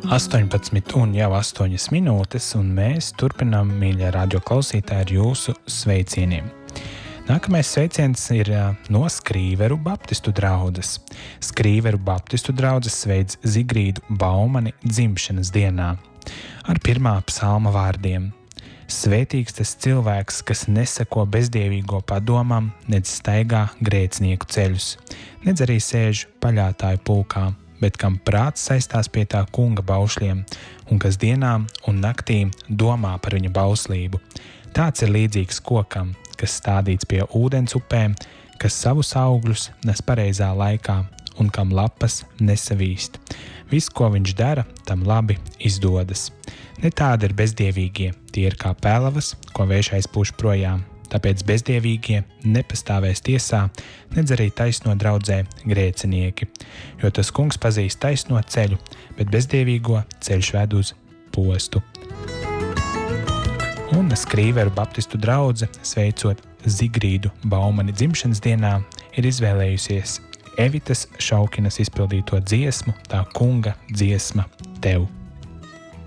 18 un jau 8 minūtes, un mēs turpinām, mīļie radio klausītāji, ar jūsu sveicieniem. Nākamais sveiciens ir no Skrīveru baptistu draudzes. Skrīveru baptistu draudzes sveic Zigrīdu Baumani dzimšanas dienā ar 1. psalma vārdiem. Svētīgs tas cilvēks, kas neseko bezdievīgo padomam, nedz staigā grēcinieku ceļus, nedz arī sēž paļātāju pulkā, bet kam prāts saistās pie tā kunga baušļiem, un kas dienām un naktīm domā par viņa bauslību. Tāds ir līdzīgs kokam, kas stādīts pie ūdens upēm, kas savus augļus nes pareizā laikā, un kam lapas nesavīst. Viss, ko viņš dara, tam labi izdodas. Ne tādi ir bezdievīgie, tie ir kā pelavas, ko vējš aizpūš projām. Tāpēc bezdievīgie nepastāvēs tiesā, nedz arī taisno draudzē grēcinieki, jo tas kungs pazīst taisno ceļu, bet bezdievīgo ceļš ved uz postu. Un Skrīveru baptistu draudze, sveicot Zigrīdu Baumani dzimšanas dienā, ir izvēlējusies Evitas Šaukinas izpildīto dziesmu, tā kunga dziesma tev.